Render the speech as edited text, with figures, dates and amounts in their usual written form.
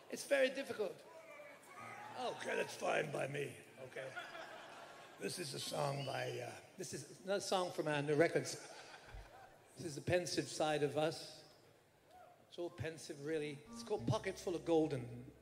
It's very difficult. Okay, that's fine by me. Okay. This is a song by. This is another song from our new records. This is the pensive side of us. It's all pensive, really. It's called Pocket Full of Golden.